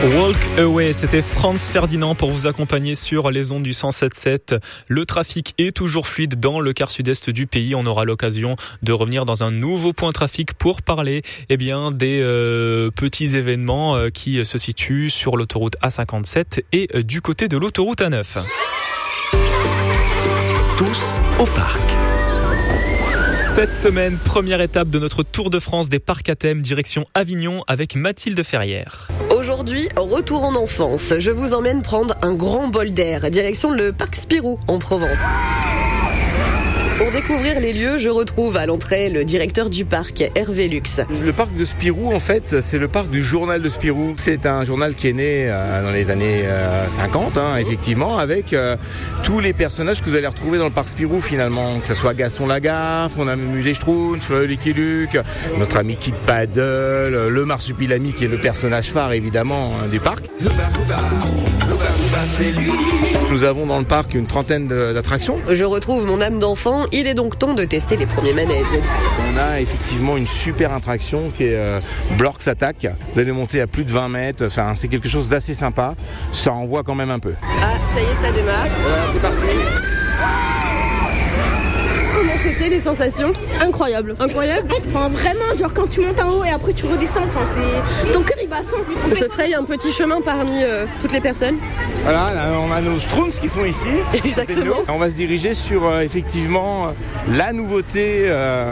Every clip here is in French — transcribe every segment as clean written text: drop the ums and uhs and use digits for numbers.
Walk Away, c'était Franz Ferdinand pour vous accompagner sur les ondes du 107.7. Le trafic est toujours fluide dans le quart sud-est du pays. On aura l'occasion de revenir dans un nouveau point trafic pour parler des petits événements qui se situent sur l'autoroute A57 et du côté de l'autoroute A9. Tous au parc. Cette semaine, première étape de notre Tour de France des parcs à thème, direction Avignon avec Mathilde Ferrière. Aujourd'hui, retour en enfance. Je vous emmène prendre un grand bol d'air, direction le parc Spirou en Provence. Pour découvrir les lieux, je retrouve à l'entrée le directeur du parc, Hervé Lux. Le parc de Spirou, en fait, c'est le parc du journal de Spirou. C'est un journal qui est né dans les années 50, effectivement, avec tous les personnages que vous allez retrouver dans le parc Spirou, finalement. Que ce soit Gaston Lagaffe, on a même eu les Schtroumpfs, Lucky Luke, notre ami Kid Paddle, le Marsupilami qui est le personnage phare, évidemment, du parc. Nous avons dans le parc une trentaine d'attractions. Je retrouve mon âme d'enfant, il est donc temps de tester les premiers manèges. On a effectivement une super attraction qui est Blorks Attack. Vous allez monter à plus de 20 mètres, enfin, c'est quelque chose d'assez sympa, ça envoie quand même un peu. Ah, ça y est, ça démarre. Voilà, c'est parti. Comment c'était les sensations ? Incroyable. Enfin, vraiment, genre quand tu montes en haut et après tu redescends, enfin, c'est ton cœur il bat à 100. On se fraye un petit chemin parmi toutes les personnes. Voilà, on a nos Schtroumpfs qui sont ici. Exactement. On va se diriger sur effectivement la nouveauté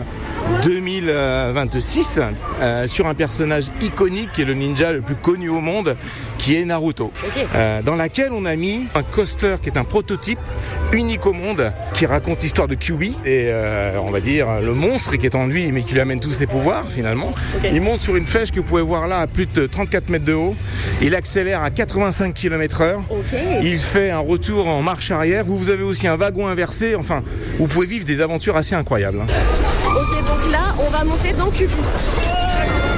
2026 sur un personnage iconique qui est le ninja le plus connu au monde, qui est Naruto. Okay. Dans laquelle on a mis un coaster qui est un prototype unique au monde qui raconte l'histoire de Kyuubi et on va dire le monstre qui est en lui mais qui lui amène tous ses pouvoirs finalement. Okay. Il monte sur une flèche que vous pouvez voir là à plus de 34 mètres de haut. Il accélère à 85 km/h. Okay. Il fait un retour en marche arrière. Vous avez aussi un wagon inversé. Enfin, vous pouvez vivre des aventures assez incroyables. Ok, donc là, on va monter dans Kyuubi.